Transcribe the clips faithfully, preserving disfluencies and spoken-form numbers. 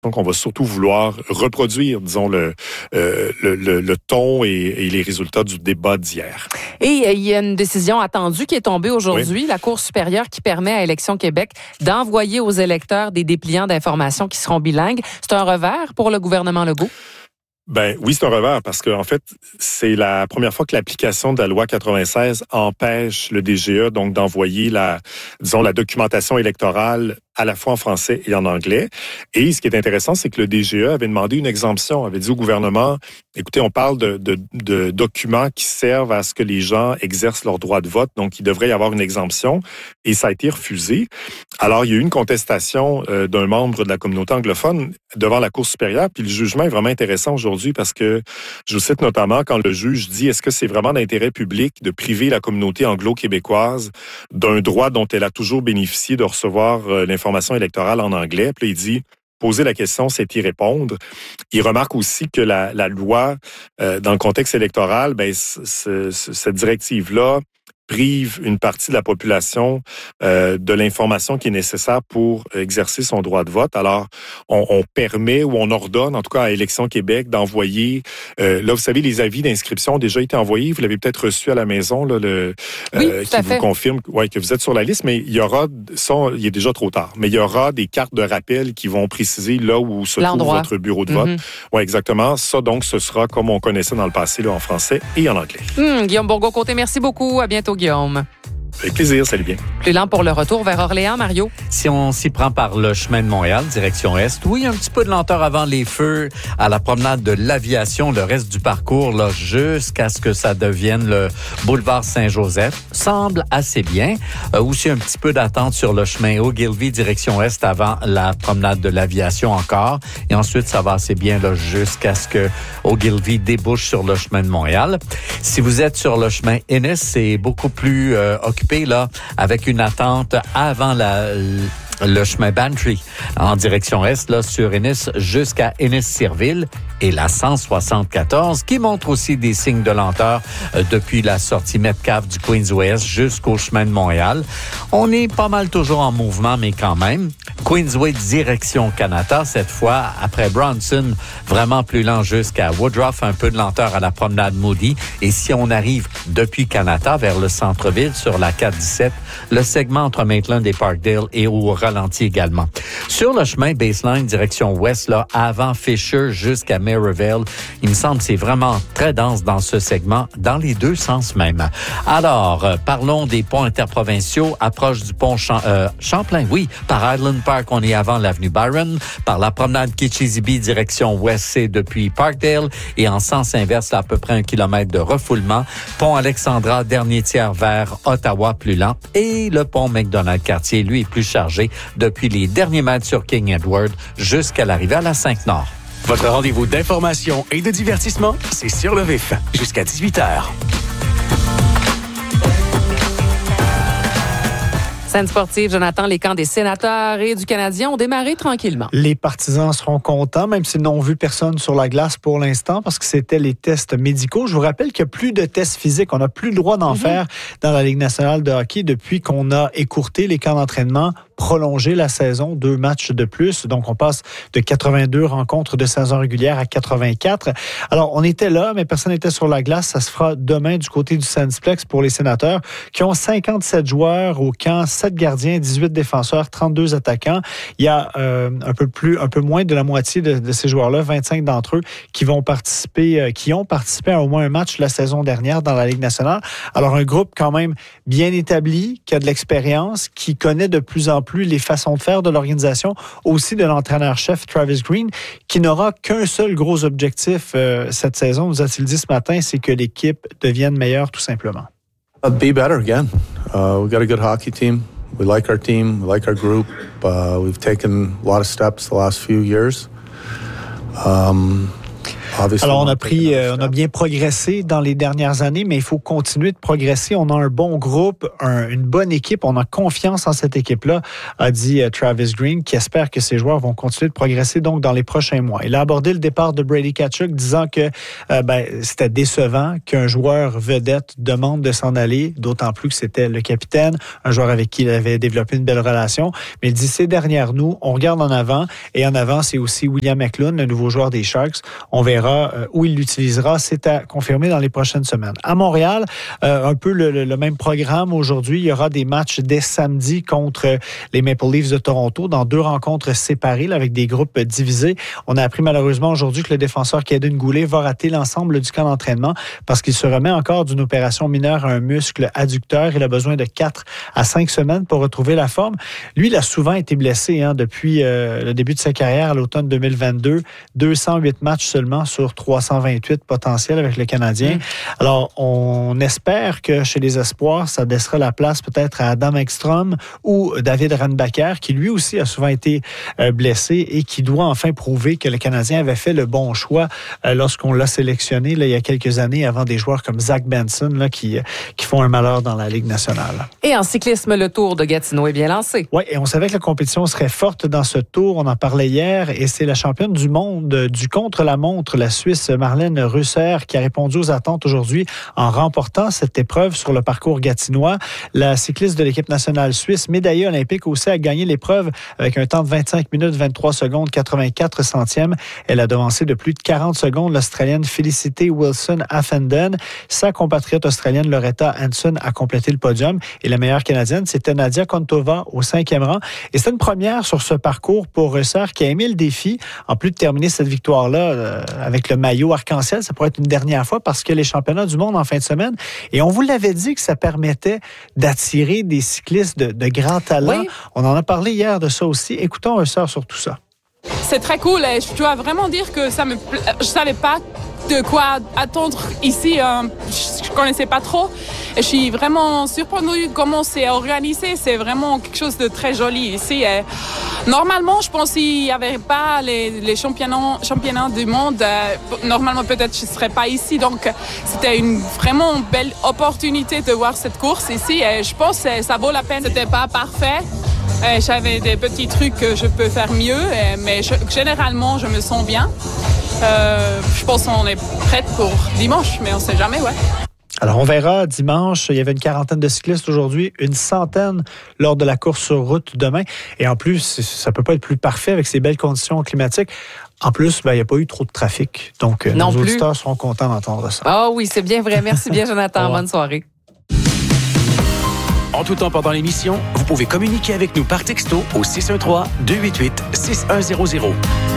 Donc, on va surtout vouloir reproduire, disons, le, euh, le, le, le ton et, et les résultats du débat d'hier. Et euh, il y a une décision attendue qui est tombée aujourd'hui, oui. la Cour supérieure qui permet à Élections Québec d'envoyer aux électeurs des dépliants d'informations qui seront bilingues. C'est un revers pour le gouvernement Legault? Ben oui, c'est un revers parce que en fait, c'est la première fois que l'application de la loi quatre-vingt-seize empêche le D G E donc d'envoyer la, disons, la documentation électorale à la fois en français et en anglais. Et ce qui est intéressant, c'est que le D G E avait demandé une exemption, avait dit au gouvernement, écoutez, on parle de, de, de documents qui servent à ce que les gens exercent leur droit de vote, donc il devrait y avoir une exemption. Et ça a été refusé. Alors, il y a eu une contestation euh, d'un membre de la communauté anglophone devant la Cour supérieure, puis le jugement est vraiment intéressant aujourd'hui parce que, je vous cite notamment quand le juge dit, est-ce que c'est vraiment d'intérêt public de priver la communauté anglo-québécoise d'un droit dont elle a toujours bénéficié de recevoir euh, l'information électorale en anglais? Puis là, il dit, poser la question, c'est y répondre. Il remarque aussi que la, la loi, euh, dans le contexte électoral, ben, c- c- cette directive-là prive une partie de la population euh, de l'information qui est nécessaire pour exercer son droit de vote. Alors, on, on permet ou on ordonne, en tout cas à Élections Québec, d'envoyer, euh, là, vous savez, les avis d'inscription ont déjà été envoyés. Vous l'avez peut-être reçu à la maison, là, le, oui, euh, tout à qui fait. vous confirme ouais, que vous êtes sur la liste, mais il y aura, ça, il est déjà trop tard, mais il y aura des cartes de rappel qui vont préciser là où se trouve votre bureau de vote. Mm-hmm. Oui, exactement. Ça, donc, ce sera comme on connaissait dans le passé, là, en français et en anglais. Mmh, Guillaume Bourgault-Côté, merci beaucoup. À bientôt, Guillaume. Avec plaisir, salut bien. Plus lent pour le retour vers Orléans, Mario. Si on s'y prend par le chemin de Montréal, direction Est, oui, un petit peu de lenteur avant les feux à la promenade de l'Aviation, le reste du parcours, là, jusqu'à ce que ça devienne le boulevard Saint-Joseph, semble assez bien. Euh, aussi un petit peu d'attente sur le chemin Ogilvy, direction Est, avant la promenade de l'Aviation encore. Et ensuite, ça va assez bien là, jusqu'à ce que Ogilvy débouche sur le chemin de Montréal. Si vous êtes sur le chemin Ennis, c'est beaucoup plus euh, occupé là, avec une attente avant la, le chemin Bantry en direction Est, là, sur Ennis jusqu'à Ennis-Cirville et la cent soixante-quatorze qui montre aussi des signes de lenteur euh, depuis la sortie Metcalfe du Queensway Est jusqu'au chemin de Montréal. On est pas mal toujours en mouvement, mais quand même. Queensway direction Canada, cette fois, après Bronson, vraiment plus lent jusqu'à Woodruff, un peu de lenteur à la promenade Moody. Et si on arrive depuis Canada vers le centre-ville sur la quatre dix-sept, le segment entre Maitland et Parkdale est au ralenti également. Sur le chemin Baseline, direction ouest, là, avant Fisher jusqu'à Merivale, il me semble que c'est vraiment très dense dans ce segment, dans les deux sens même. Alors, euh, parlons des ponts interprovinciaux, approche du pont Champ, euh, Champlain, oui, par Highland Park, on est avant l'avenue Byron, par la promenade Kitchissippi, direction ouest, c'est depuis Parkdale, et en sens inverse, là, à peu près un kilomètre de refoulement, pont Alexandra, dernier tiers vers Ottawa, plus lent, et le pont McDonald-Cartier, lui, est plus chargé depuis les derniers mètres sur King Edward jusqu'à l'arrivée à la cinq Nord. Votre rendez-vous d'information et de divertissement, c'est Sur le Vif, jusqu'à dix-huit heures. Scène sportive, Jonathan, les camps des sénateurs et du Canadien ont démarré tranquillement. Les partisans seront contents, même s'ils n'ont vu personne sur la glace pour l'instant, parce que c'était les tests médicaux. Je vous rappelle qu'il n'y a plus de tests physiques. On n'a plus le droit d'en mm-hmm. faire dans la Ligue nationale de hockey depuis qu'on a écourté les camps d'entraînement, prolongé la saison, deux matchs de plus. Donc, on passe de quatre-vingt-deux rencontres de saison régulière à quatre-vingt-quatre. Alors, on était là, mais personne n'était sur la glace. Ça se fera demain du côté du Sandsplex pour les sénateurs, qui ont cinquante-sept joueurs au camp, sept gardiens, dix-huit défenseurs, trente-deux attaquants. Il y a euh, un peu plus, un peu moins de la moitié de, de ces joueurs-là, vingt-cinq d'entre eux, qui vont participer, euh, qui ont participé à au moins un match la saison dernière dans la Ligue nationale. Alors, un groupe quand même bien établi, qui a de l'expérience, qui connaît de plus en plus les façons de faire de l'organisation, aussi de l'entraîneur-chef Travis Green, qui n'aura qu'un seul gros objectif euh, cette saison, nous a-t-il dit ce matin, c'est que l'équipe devienne meilleure tout simplement. Uh, be better again. Uh, we've got a good hockey team. We like our team. We like our group. Uh, we've taken a lot of steps the last few years. Um, obviously. Alors, on a pris, euh, on a bien progressé dans les dernières années, mais il faut continuer de progresser. On a un bon groupe, un, une bonne équipe. On a confiance en cette équipe-là, a dit euh, Travis Green, qui espère que ses joueurs vont continuer de progresser donc dans les prochains mois. Il a abordé le départ de Brady Tkachuk, disant que euh, ben, c'était décevant qu'un joueur vedette demande de s'en aller, d'autant plus que c'était le capitaine, un joueur avec qui il avait développé une belle relation. Mais il dit, c'est derrière nous, on regarde en avant, et en avant, c'est aussi William Eklund, le nouveau joueur des Sharks. On verra euh, où il l'utilisera. C'est à confirmer dans les prochaines semaines. À Montréal, euh, un peu le, le, le même programme aujourd'hui. Il y aura des matchs dès samedi contre les Maple Leafs de Toronto dans deux rencontres séparées là, avec des groupes divisés. On a appris malheureusement aujourd'hui que le défenseur Kaden Goulet va rater l'ensemble du camp d'entraînement parce qu'il se remet encore d'une opération mineure à un muscle adducteur. Il a besoin de quatre à cinq semaines pour retrouver la forme. Lui, il a souvent été blessé hein, depuis euh, le début de sa carrière à l'automne deux mille vingt-deux. deux cent huit matchs seulement sur trois cent vingt-huit potentiels avec le Canadien. Mmh. Alors, on espère que chez les espoirs, ça laissera la place peut-être à Adam Ekstrom ou David Rennbacker, qui lui aussi a souvent été euh, blessé et qui doit enfin prouver que le Canadien avait fait le bon choix euh, lorsqu'on l'a sélectionné là, il y a quelques années avant des joueurs comme Zach Benson là, qui, qui font un malheur dans la Ligue nationale. Et en cyclisme, le Tour de Gatineau est bien lancé. Oui, et on savait que la compétition serait forte dans ce tour. On en parlait hier et c'est la championne du monde du contre-la-montre, la Suisse Marlène Russer, qui a répondu aux attentes aujourd'hui en remportant cette épreuve sur le parcours gatinois. La cycliste de l'équipe nationale suisse, médaillée olympique aussi, a gagné l'épreuve avec un temps de vingt-cinq minutes, vingt-trois secondes, quatre-vingt-quatre centièmes. Elle a devancé de plus de quarante secondes l'Australienne Felicity Wilson-Affenden. Sa compatriote australienne Loretta Hanson a complété le podium. Et la meilleure canadienne, c'était Nadia Kontova au cinquième rang. Et c'est une première sur ce parcours pour Russer qui a aimé le défi. En plus de terminer cette victoire-là euh, avec le maillot arc-en-ciel, ça pourrait être une dernière fois parce que les championnats du monde en fin de semaine. Et on vous l'avait dit que ça permettait d'attirer des cyclistes de, de grands talents. Oui. On en a parlé hier de ça aussi. Écoutons Russer sur tout ça. C'est très cool et je dois vraiment dire que ça me, je savais pas de quoi attendre ici. Euh, je connaissais pas trop. Et je suis vraiment surprenue comment c'est organisé. C'est vraiment quelque chose de très joli ici. Et normalement, je pense qu'il n'y avait pas les, les championnats, championnats du monde. Euh, normalement, peut-être je ne serais pas ici. Donc, c'était une vraiment belle opportunité de voir cette course ici. Et je pense que ça vaut la peine. C'était pas parfait. Et j'avais des petits trucs que je peux faire mieux. Et, mais je, généralement, je me sens bien. Euh, je pense qu'on est prête pour dimanche, mais on ne sait jamais, ouais. Alors, on verra dimanche. Il y avait une quarantaine de cyclistes aujourd'hui, une centaine lors de la course sur route demain. Et en plus, ça ne peut pas être plus parfait avec ces belles conditions climatiques. En plus, ben, il n'y a pas eu trop de trafic. Donc, non nos plus. Auditeurs seront contents d'entendre ça. Ah oh oui, c'est bien vrai. Merci bien, Jonathan. Bonne soirée. En tout temps pendant l'émission, vous pouvez communiquer avec nous par texto au six un trois, deux huit huit, six un zéro zéro.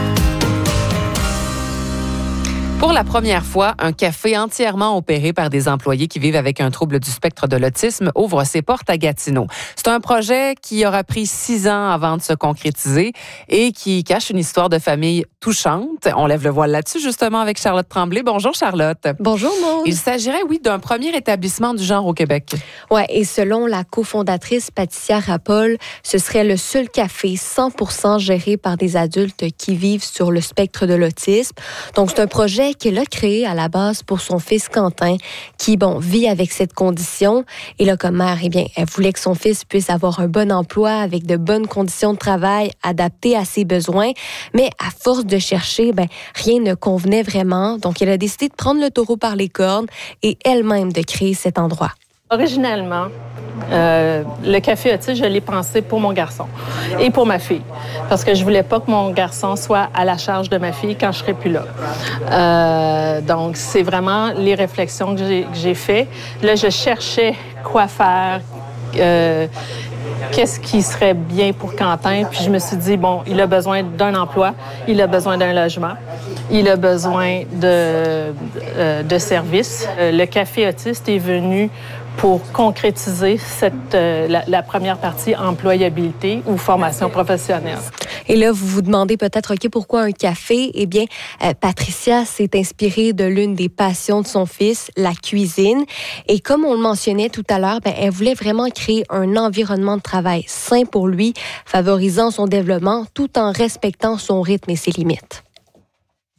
Pour la première fois, un café entièrement opéré par des employés qui vivent avec un trouble du spectre de l'autisme ouvre ses portes à Gatineau. C'est un projet qui aura pris six ans avant de se concrétiser et qui cache une histoire de famille touchante. On lève le voile là-dessus justement avec Charlotte Tremblay. Bonjour Charlotte. Bonjour Maud. Il s'agirait, oui, d'un premier établissement du genre au Québec. Oui, et selon la cofondatrice Patricia Rapol, ce serait le seul café cent pour cent géré par des adultes qui vivent sur le spectre de l'autisme. Donc c'est un projet qu'elle a créé à la base pour son fils Quentin, qui, bon, vit avec cette condition. Et là, comme mère, eh bien, elle voulait que son fils puisse avoir un bon emploi avec de bonnes conditions de travail adaptées à ses besoins. Mais à force de chercher, ben, rien ne convenait vraiment. Donc, elle a décidé de prendre le taureau par les cornes et elle-même de créer cet endroit. Originalement, euh, le café autisme, je l'ai pensé pour mon garçon et pour ma fille. Parce que je voulais pas que mon garçon soit à la charge de ma fille quand je serai plus là. Euh, donc, c'est vraiment les réflexions que j'ai, que j'ai fait. Là, je cherchais quoi faire, euh, qu'est-ce qui serait bien pour Quentin. Puis je me suis dit, bon, il a besoin d'un emploi, il a besoin d'un logement, il a besoin de, de, de services. Le café autiste est venu pour concrétiser cette, euh, la, la première partie employabilité ou formation professionnelle. Et là, vous vous demandez peut-être, OK, pourquoi un café? Eh bien, euh, Patricia s'est inspirée de l'une des passions de son fils, la cuisine. Et comme on le mentionnait tout à l'heure, ben, elle voulait vraiment créer un environnement de travail sain pour lui, favorisant son développement tout en respectant son rythme et ses limites.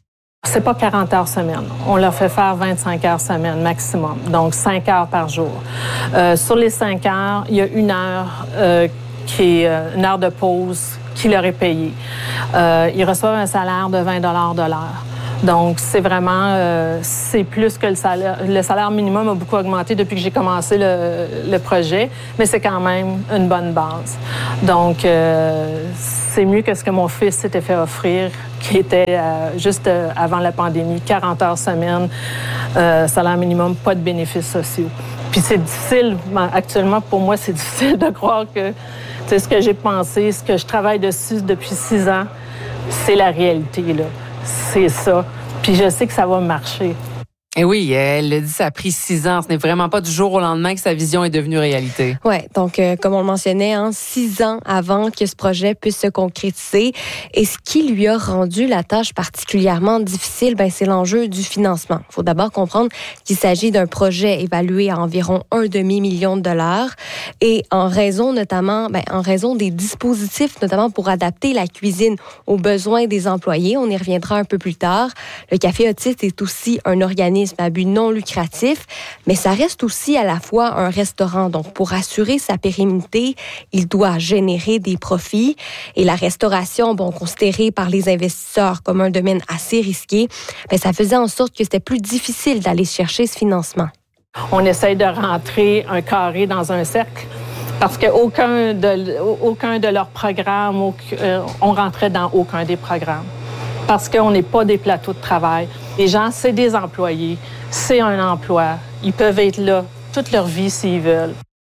C'est pas quarante heures semaine. On leur fait faire vingt-cinq heures semaine maximum, donc cinq heures par jour. Euh, sur les cinq heures, il y a une heure euh, qui est euh, une heure de pause qui leur est payée. Euh, ils reçoivent un salaire de vingt dollars de l'heure. Donc, c'est vraiment, euh, c'est plus que le salaire. Le salaire minimum a beaucoup augmenté depuis que j'ai commencé le, le projet, mais c'est quand même une bonne base. Donc, euh, c'est mieux que ce que mon fils s'était fait offrir, qui était euh, juste euh, avant la pandémie, quarante heures semaine, euh, salaire minimum, pas de bénéfices sociaux. Puis c'est difficile, actuellement pour moi, c'est difficile de croire que c'est ce que j'ai pensé, ce que je travaille dessus depuis six ans, c'est la réalité, là. C'est ça. Puis je sais que ça va marcher. Et oui, elle le dit, ça a pris six ans. Ce n'est vraiment pas du jour au lendemain que sa vision est devenue réalité. Oui, donc euh, comme on le mentionnait, hein, six ans avant que ce projet puisse se concrétiser. Et ce qui lui a rendu la tâche particulièrement difficile, ben, c'est l'enjeu du financement. Il faut d'abord comprendre qu'il s'agit d'un projet évalué à environ un demi-million de dollars. Et en raison notamment, ben, en raison des dispositifs, notamment pour adapter la cuisine aux besoins des employés, on y reviendra un peu plus tard. Le Café Otis est aussi un organisme à but non lucratif, mais ça reste aussi à la fois un restaurant. Donc, pour assurer sa pérennité, il doit générer des profits. Et la restauration, bon, considérée par les investisseurs comme un domaine assez risqué, bien, ça faisait en sorte que c'était plus difficile d'aller chercher ce financement. On essaye de rentrer un carré dans un cercle. Parce qu'aucun de, aucun de leurs programmes, aucun, on rentrait dans aucun des programmes. Parce qu'on n'est pas des plateaux de travail. Les gens, c'est des employés, c'est un emploi. Ils peuvent être là toute leur vie s'ils veulent.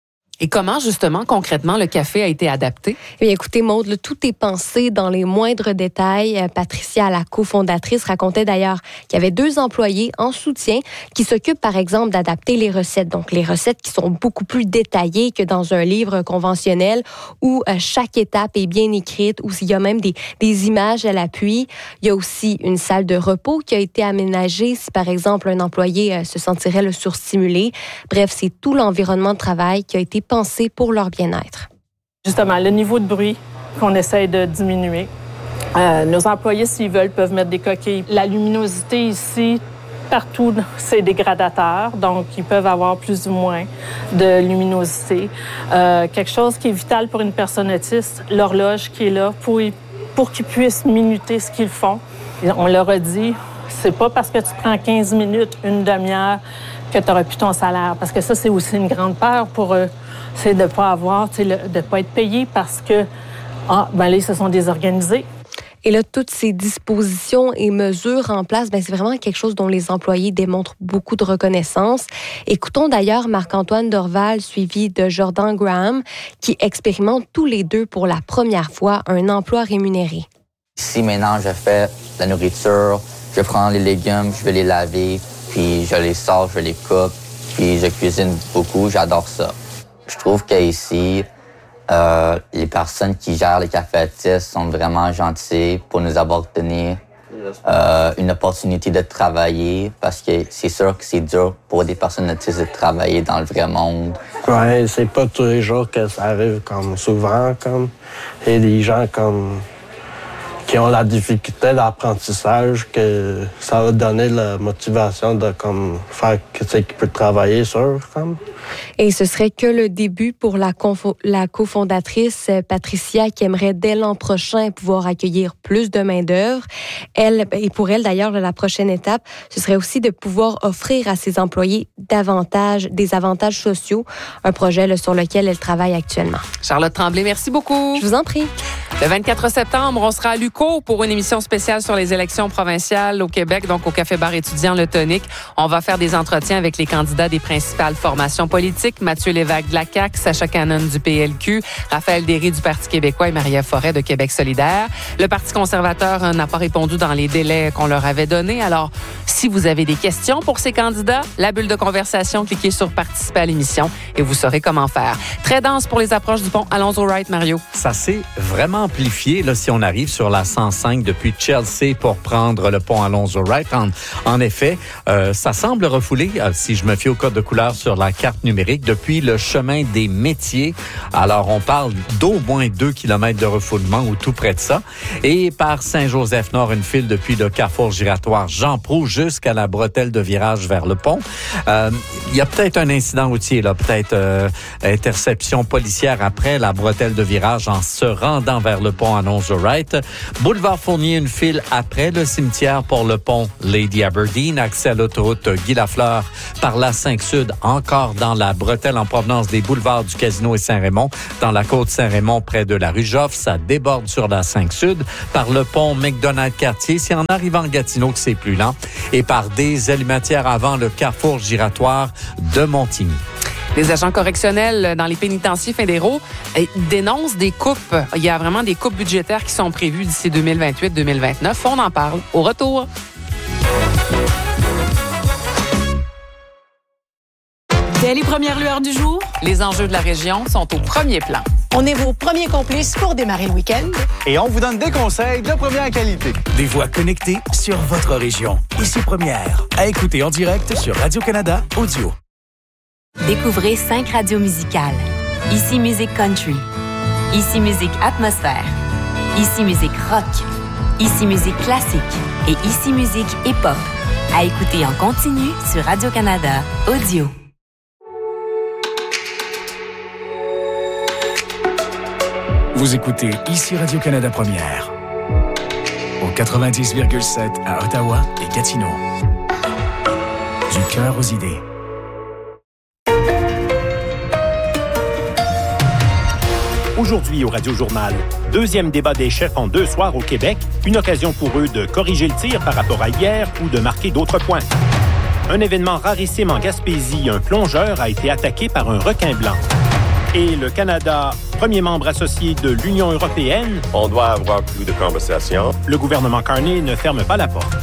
Et comment, justement, concrètement, le café a été adapté? Eh bien, écoutez, Maude, là, tout est pensé dans les moindres détails. Euh, Patricia, la cofondatrice, racontait d'ailleurs qu'il y avait deux employés en soutien qui s'occupent, par exemple, d'adapter les recettes. Donc, les recettes qui sont beaucoup plus détaillées que dans un livre conventionnel où euh, chaque étape est bien écrite, où il y a même des, des images à l'appui. Il y a aussi une salle de repos qui a été aménagée si, par exemple, un employé euh, se sentirait le surstimulé. Bref, c'est tout l'environnement de travail qui a été pensé pour leur bien-être. Justement, le niveau de bruit qu'on essaie de diminuer. Euh, nos employés, s'ils veulent, peuvent mettre des coquilles. La luminosité ici, partout, c'est des gradateurs, donc ils peuvent avoir plus ou moins de luminosité. Euh, quelque chose qui est vital pour une personne autiste, l'horloge qui est là pour, pour qu'ils puissent minuter ce qu'ils font. Et on leur a dit, c'est pas parce que tu prends quinze minutes, une demi-heure, que tu n'auras plus ton salaire. Parce que ça, c'est aussi une grande peur pour eux. C'est de ne pas avoir, de ne pas être payé parce que, ah, ben là, ils se sont désorganisés. Et là, toutes ces dispositions et mesures en place, ben, c'est vraiment quelque chose dont les employés démontrent beaucoup de reconnaissance. Écoutons d'ailleurs Marc-Antoine Dorval, suivi de Jordan Graham, qui expérimentent tous les deux pour la première fois un emploi rémunéré. Ici, maintenant, je fais la nourriture, je prends les légumes, je vais les laver, puis je les sors, je les coupe, puis je cuisine beaucoup, j'adore ça. Je trouve qu'ici, euh, les personnes qui gèrent les cafés Otis sont vraiment gentilles pour nous avoir donné euh, une opportunité de travailler, parce que c'est sûr que c'est dur pour des personnes autistes de travailler dans le vrai monde. Ouais, c'est pas tous les jours que ça arrive comme souvent, comme. Il y a des gens comme qui ont la difficulté d'apprentissage, que ça va donner la motivation de comme, faire ce qu'ils peuvent travailler sur. Comme. Et ce serait que le début pour la, confo- la cofondatrice Patricia, qui aimerait dès l'an prochain pouvoir accueillir plus de main-d'œuvre. Elle, et pour elle d'ailleurs, la prochaine étape, ce serait aussi de pouvoir offrir à ses employés davantage, des avantages sociaux, un projet là, sur lequel elle travaille actuellement. Charlotte Tremblay, merci beaucoup. Je vous en prie. Le vingt-quatre septembre, on sera à Luco pour une émission spéciale sur les élections provinciales au Québec, donc au Café Bar étudiant Le Tonique. On va faire des entretiens avec les candidats des principales formations politiques, Mathieu Lévesque de la C A Q, Sacha Cannon du P L Q, Raphaël Derry du Parti québécois et Marie-Ève Forêt de Québec solidaire. Le Parti conservateur n'a pas répondu dans les délais qu'on leur avait donnés. Alors, si vous avez des questions pour ces candidats, la bulle de conversation, cliquez sur « Participer à l'émission » et vous saurez comment faire. Très dense pour les approches du pont Alonzo Wright, Mario. Ça s'est vraiment amplifié là, si on arrive sur la cent cinq depuis Chelsea pour prendre le pont Alonzo Wright. En, en effet, euh, ça semble refoulé, euh, si je me fie au code de couleur sur la carte numérique, depuis le chemin des Métiers. Alors, on parle d'au moins deux kilomètres de refoulement ou tout près de ça. Et par Saint-Joseph-Nord, une file depuis le carrefour giratoire Jean Proulx jusqu'à la bretelle de virage vers le pont. Euh, il y a peut-être un incident routier, là, peut-être euh, interception policière après la bretelle de virage en se rendant vers le pont Alonzo Wright. Boulevard Fournier, une file après le cimetière pour le pont Lady Aberdeen. Accès à l'autoroute Guy Lafleur par la cinq Sud, encore dans la bretelle en provenance des boulevards du Casino et Saint-Raymond. Dans la côte Saint-Raymond, près de la rue Joffre, ça déborde sur la cinq Sud. Par le pont McDonald-Cartier, c'est en arrivant en Gatineau que c'est plus lent. Et par des allumatières avant le carrefour giratoire de Montigny. Les agents correctionnels dans les pénitenciers fédéraux dénoncent des coupes. Il y a vraiment des coupes budgétaires qui sont prévues d'ici deux mille vingt-huit deux mille vingt-neuf. On en parle au retour. Dès les premières lueurs du jour, les enjeux de la région sont au premier plan. On est vos premiers complices pour démarrer le week-end. Et on vous donne des conseils de première qualité. Des voix connectées sur votre région. Ici Première. À écouter en direct sur Radio-Canada Audio. Découvrez cinq radios musicales. Ici Musique Country. Ici Musique Atmosphère. Ici Musique Rock. Ici Musique Classique. Et Ici Musique Hip-Hop. À écouter en continu sur Radio-Canada Audio. Vous écoutez Ici Radio-Canada Première. Au quatre-vingt-dix virgule sept à Ottawa et Gatineau. Du cœur aux idées. Aujourd'hui au Radio-Journal, deuxième débat des chefs en deux soirs au Québec, une occasion pour eux de corriger le tir par rapport à hier ou de marquer d'autres points. Un événement rarissime en Gaspésie, un plongeur a été attaqué par un requin blanc. Et le Canada, premier membre associé de l'Union européenne... On doit avoir plus de conversations. Le gouvernement Carney ne ferme pas la porte.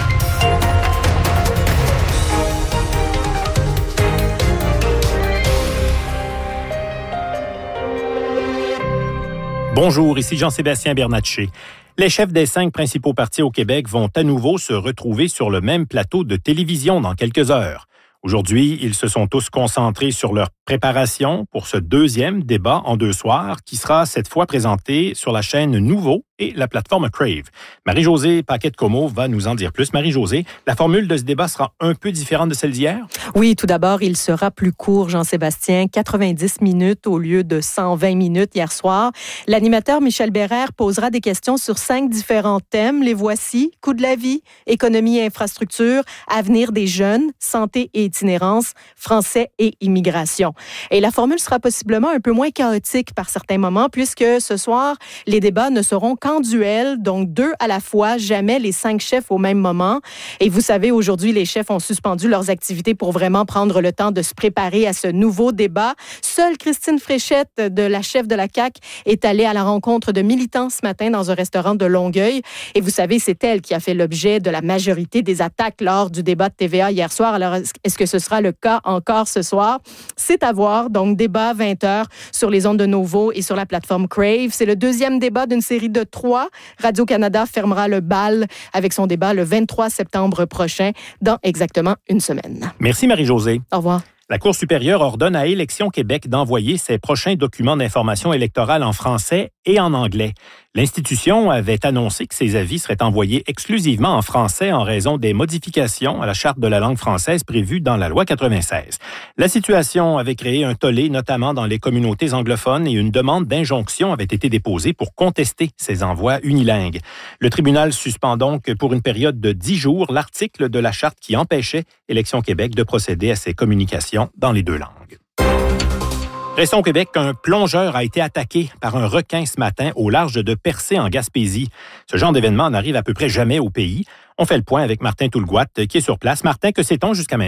Bonjour, ici Jean-Sébastien Bernatchez. Les chefs des cinq principaux partis au Québec vont à nouveau se retrouver sur le même plateau de télévision dans quelques heures. Aujourd'hui, ils se sont tous concentrés sur leur préparation pour ce deuxième débat en deux soirs qui sera cette fois présenté sur la chaîne Nouveau et la plateforme Crave. Marie-Josée Paquette-Comeau va nous en dire plus. Marie-Josée, la formule de ce débat sera un peu différente de celle d'hier? Oui, tout d'abord, il sera plus court, Jean-Sébastien, quatre-vingt-dix minutes au lieu de cent vingt minutes hier soir. L'animateur Michel Bérère posera des questions sur cinq différents thèmes. Les voici: coût de la vie, économie et infrastructure, avenir des jeunes, santé et itinérance, français et immigration. Et la formule sera possiblement un peu moins chaotique par certains moments, puisque ce soir, les débats ne seront qu'en duel, donc deux à la fois, jamais les cinq chefs au même moment. Et vous savez, aujourd'hui, les chefs ont suspendu leurs activités pour vraiment prendre le temps de se préparer à ce nouveau débat. Seule Christine Fréchette, de la chef de la C A Q, est allée à la rencontre de militants ce matin dans un restaurant de Longueuil. Et vous savez, c'est elle qui a fait l'objet de la majorité des attaques lors du débat de T V A hier soir. Alors, est-ce que ce sera le cas encore ce soir? C'est à voir. Donc, débat vingt heures sur les ondes de Nouveau et sur la plateforme Crave. C'est le deuxième débat d'une série de trois. Radio-Canada fermera le bal avec son débat le vingt-trois septembre prochain, dans exactement une semaine. Merci Marie-Josée. Au revoir. La Cour supérieure ordonne à Élections Québec d'envoyer ses prochains documents d'information électorale en français et en anglais. L'institution avait annoncé que ces avis seraient envoyés exclusivement en français en raison des modifications à la Charte de la langue française prévues dans la loi quatre-vingt-seize. La situation avait créé un tollé, notamment dans les communautés anglophones, et une demande d'injonction avait été déposée pour contester ces envois unilingues. Le tribunal suspend donc pour une période de dix jours l'article de la Charte qui empêchait Élections Québec de procéder à ces communications dans les deux langues. Restons au Québec, un plongeur a été attaqué par un requin ce matin au large de Percé en Gaspésie. Ce genre d'événement n'arrive à peu près jamais au pays. On fait le point avec Martin Toulgoat qui est sur place. Martin, que sait-on jusqu'à maintenant?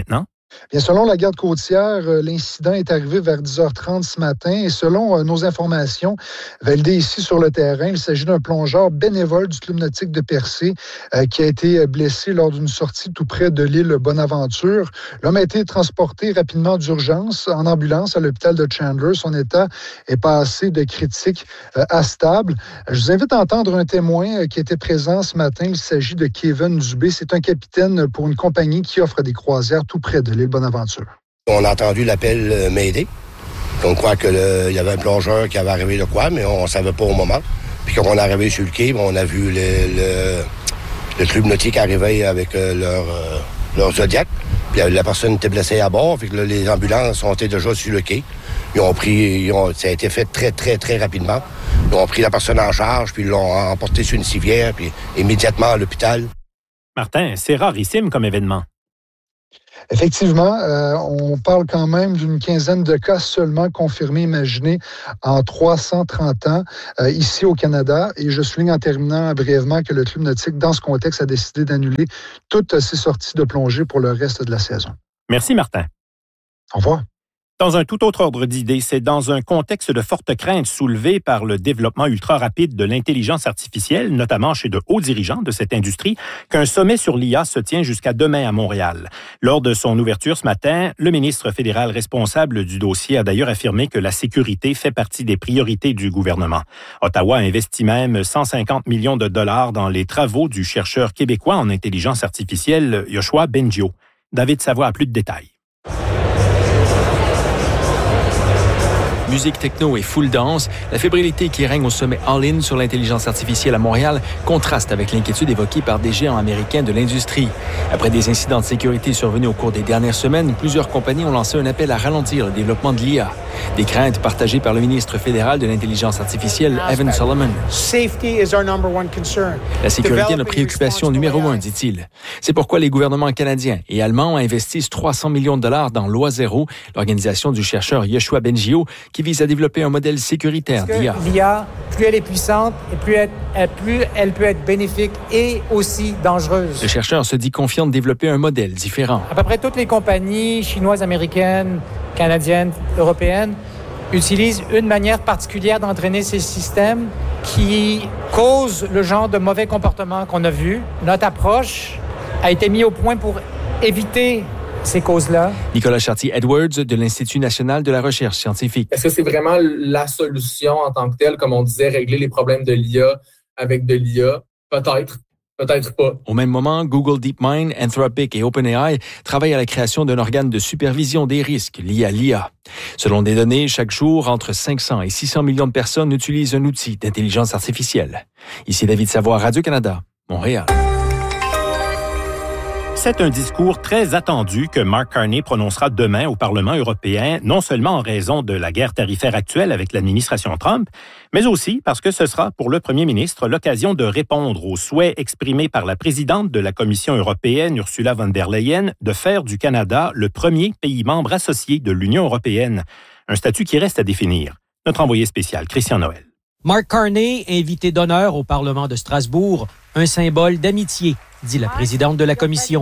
Bien, selon la garde côtière, l'incident est arrivé vers dix heures trente ce matin et selon nos informations validées ici sur le terrain, il s'agit d'un plongeur bénévole du Club nautique de Percé euh, qui a été blessé lors d'une sortie tout près de l'île Bonaventure. L'homme a été transporté rapidement d'urgence en ambulance à l'hôpital de Chandler. Son état est passé de critique euh, à stable. Je vous invite à entendre un témoin euh, qui était présent ce matin. Il s'agit de Kevin Dubé. C'est un capitaine pour une compagnie qui offre des croisières tout près de l'île Bonaventure. On a entendu l'appel euh, Mayday. On croit qu'il y avait un plongeur qui avait arrivé de quoi, mais on ne savait pas au moment. Puis quand on est arrivé sur le quai, on a vu le, le, le club nautique arriver avec euh, leur, euh, leur Zodiac. Puis la personne était blessée à bord. Puis là, les ambulances sont été déjà sur le quai. Ils ont pris, ils ont, ça a été fait très, très, très rapidement. Ils ont pris la personne en charge, puis ils l'ont emporté sur une civière, puis immédiatement à l'hôpital. Martin, c'est rarissime comme événement. Effectivement, euh, on parle quand même d'une quinzaine de cas seulement confirmés, imaginez, en trois cent trente ans euh, ici au Canada. Et je souligne en terminant brièvement que le Club nautique, dans ce contexte, a décidé d'annuler toutes ses sorties de plongée pour le reste de la saison. Merci, Martin. Au revoir. Dans un tout autre ordre d'idées, c'est dans un contexte de forte crainte soulevée par le développement ultra rapide de l'intelligence artificielle, notamment chez de hauts dirigeants de cette industrie, qu'un sommet sur l'I A se tient jusqu'à demain à Montréal. Lors de son ouverture ce matin, le ministre fédéral responsable du dossier a d'ailleurs affirmé que la sécurité fait partie des priorités du gouvernement. Ottawa investit même cent cinquante millions de dollars dans les travaux du chercheur québécois en intelligence artificielle Yoshua Bengio. David Savoie a plus de détails. Musique techno et full dance, la fébrilité qui règne au sommet All-In sur l'intelligence artificielle à Montréal contraste avec l'inquiétude évoquée par des géants américains de l'industrie. Après des incidents de sécurité survenus au cours des dernières semaines, plusieurs compagnies ont lancé un appel à ralentir le développement de l'I A. Des craintes partagées par le ministre fédéral de l'intelligence artificielle, Evan Solomon. La sécurité est notre préoccupation numéro un, dit-il. C'est pourquoi les gouvernements canadiens et allemands investissent trois cents millions de dollars dans Loi Zéro, l'organisation du chercheur Yoshua Bengio, qui vise à développer un modèle sécuritaire d'I A. L'I A, plus elle est puissante, et plus elle, plus elle peut être bénéfique et aussi dangereuse. Le chercheur se dit confiant de développer un modèle différent. À peu près toutes les compagnies chinoises, américaines, canadiennes, européennes utilisent une manière particulière d'entraîner ces systèmes qui causent le genre de mauvais comportement qu'on a vu. Notre approche a été mise au point pour éviter ces causes-là. Nicolas Chartier-Edwards de l'Institut national de la recherche scientifique. Est-ce que c'est vraiment la solution en tant que telle, comme on disait, régler les problèmes de l'I A avec de l'I A? Peut-être. Peut-être pas. Au même moment, Google DeepMind, Anthropic et OpenAI travaillent à la création d'un organe de supervision des risques liés à l'I A. Selon des données, chaque jour, entre cinq cents et six cents millions de personnes utilisent un outil d'intelligence artificielle. Ici David Savoie, Radio-Canada, Montréal. C'est un discours très attendu que Mark Carney prononcera demain au Parlement européen, non seulement en raison de la guerre tarifaire actuelle avec l'administration Trump, mais aussi parce que ce sera pour le premier ministre l'occasion de répondre aux souhaits exprimés par la présidente de la Commission européenne, Ursula von der Leyen, de faire du Canada le premier pays membre associé de l'Union européenne, un statut qui reste à définir. Notre envoyé spécial, Christian Noël. Mark Carney, invité d'honneur au Parlement de Strasbourg, un symbole d'amitié, dit la présidente de la Commission.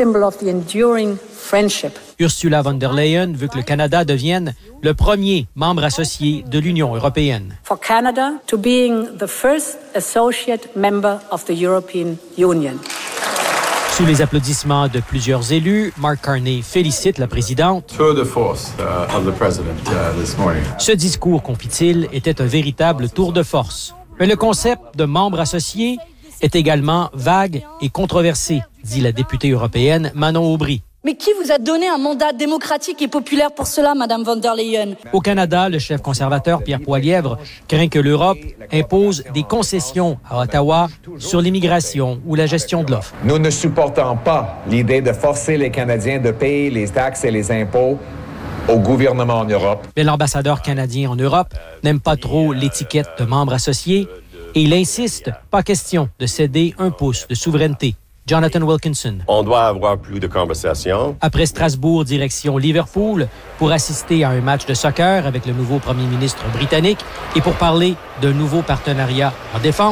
Ursula von der Leyen veut que le Canada devienne le premier membre associé de l'Union européenne. For Canada to being the first associate member of the European Union. Sous les applaudissements de plusieurs élus, Mark Carney félicite la présidente. Tour de force uh, of the president uh, this morning. Ce discours, confie-t-il, était un véritable tour de force. Mais le concept de membre associé est également vague et controversé, dit la députée européenne Manon Aubry. Mais qui vous a donné un mandat démocratique et populaire pour cela, Madame von der Leyen? Au Canada, le chef conservateur Pierre Poilievre craint que l'Europe impose des concessions à Ottawa sur l'immigration ou la gestion de l'offre. Nous ne supportons pas l'idée de forcer les Canadiens de payer les taxes et les impôts au gouvernement en Europe. Mais l'ambassadeur canadien en Europe n'aime pas trop l'étiquette de membre associé et il insiste, pas question de céder un pouce de souveraineté. Jonathan Wilkinson. On doit avoir plus de conversations. Après Strasbourg, direction Liverpool, pour assister à un match de soccer avec le nouveau premier ministre britannique et pour parler d'un nouveau partenariat en défense,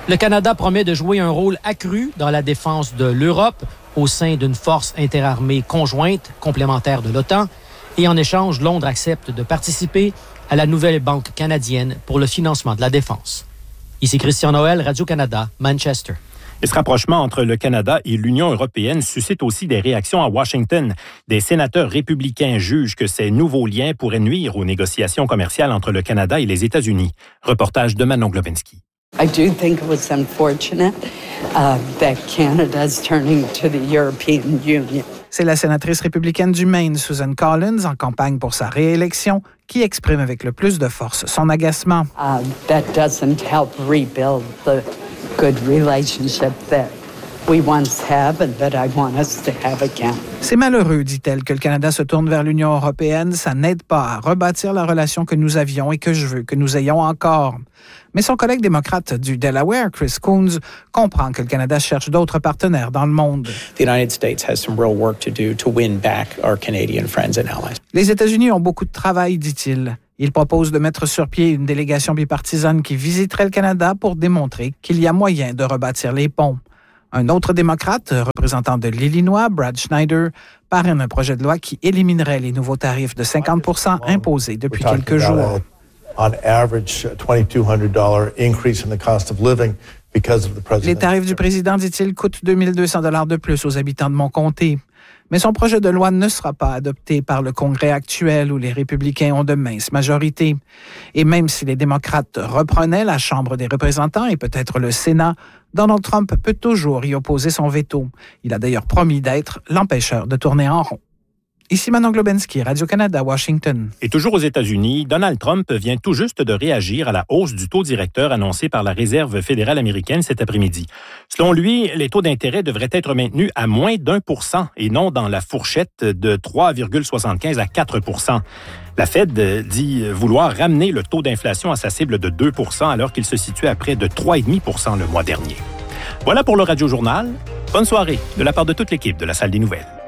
Le Canada promet de jouer un rôle accru dans la défense de l'Europe au sein d'une force interarmée conjointe complémentaire de l'OTAN. Et en échange, Londres accepte de participer à la nouvelle Banque canadienne pour le financement de la défense. Ici Christian Noël, Radio-Canada, Manchester. Et ce rapprochement entre le Canada et l'Union européenne suscite aussi des réactions à Washington. Des sénateurs républicains jugent que ces nouveaux liens pourraient nuire aux négociations commerciales entre le Canada et les États-Unis. Reportage de Manon Globinski. I do think it was unfortunate uh, that Canada is turning to the European Union. C'est la sénatrice républicaine du Maine, Susan Collins, en campagne pour sa réélection, qui exprime avec le plus de force son agacement. Uh, that doesn't help rebuild the good relationship that we once have and that I want us to have again. C'est malheureux, dit-elle, que le Canada se tourne vers l'Union européenne. Ça n'aide pas à rebâtir la relation que nous avions et que je veux que nous ayons encore. Mais son collègue démocrate du Delaware, Chris Coons, comprend que le Canada cherche d'autres partenaires dans le monde. The United States has some real work to do to win back our Canadian friends and allies. Les États-Unis ont beaucoup de travail, dit-il. Il propose de mettre sur pied une délégation bipartisane qui visiterait le Canada pour démontrer qu'il y a moyen de rebâtir les ponts. Un autre démocrate, représentant de l'Illinois, Brad Schneider, parraine un projet de loi qui éliminerait les nouveaux tarifs de cinquante pour cent imposés depuis quelques jours. On average, twenty-two hundred dollars increase in the cost of living because of the president. Les tarifs du président, dit-il, coûtent deux mille deux cents dollars de plus aux habitants de mon comté. Mais son projet de loi ne sera pas adopté par le Congrès actuel où les républicains ont de minces majorités. Et même si les démocrates reprenaient la Chambre des représentants et peut-être le Sénat, Donald Trump peut toujours y opposer son veto. Il a d'ailleurs promis d'être l'empêcheur de tourner en rond. Ici Manon Globinski, Radio-Canada, Washington. Et toujours aux États-Unis, Donald Trump vient tout juste de réagir à la hausse du taux directeur annoncé par la Réserve fédérale américaine cet après-midi. Selon lui, les taux d'intérêt devraient être maintenus à moins d'un pour cent et non dans la fourchette de trois virgule soixante-quinze à quatre pour cent. La Fed dit vouloir ramener le taux d'inflation à sa cible de deux pour cent alors qu'il se situait à près de trois virgule cinq pour cent le mois dernier. Voilà pour le Radio Journal. Bonne soirée de la part de toute l'équipe de la Salle des Nouvelles.